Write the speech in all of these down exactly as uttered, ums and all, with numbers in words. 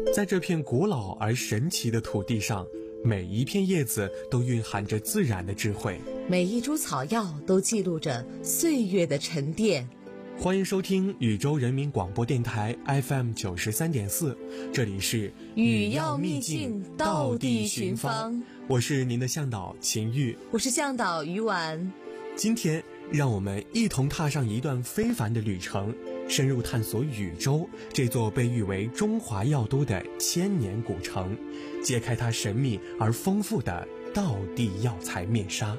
在这片古老而神奇的土地上，每一片叶子都蕴含着自然的智慧， 每一株草药都记录着岁月的沉淀。 欢迎收听禹州人民广播电台 F M 九十三点四，这里是禹药秘境道地寻芳， 我是您的向导秦玉， 我是向导于婉。 今天让我们一同踏上一段非凡的旅程，深入探索禹州这座被誉为中华药都的千年古城，揭开它神秘而丰富的道地药材面纱。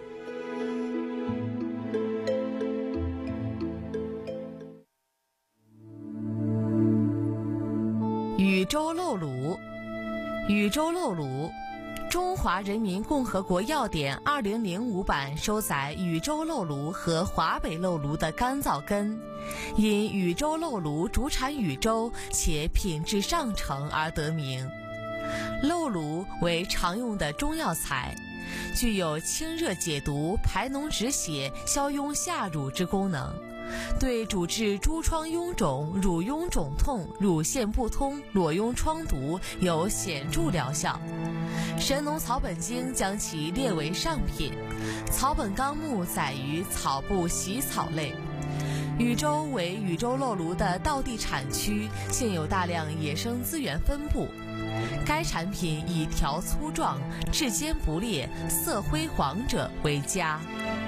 禹州漏卤。禹州漏卤，中华人民共和国药典二零零五版收载禹州漏卤和华北漏卤的干燥根，因禹州漏卤主产禹州且品质上乘而得名。漏卤为常用的中药材，具有清热解毒、排脓止血、消痈下乳之功能，对主治诸疮痈肿、乳痈肿痛、乳腺不通、裸痈疮毒有显著疗效。神农草本经将其列为上品，草本纲目载于草部习草类。禹州为禹州漏卤的道地产区，现有大量野生资源分布。该产品以条粗壮、质坚不裂、色灰黄者为佳。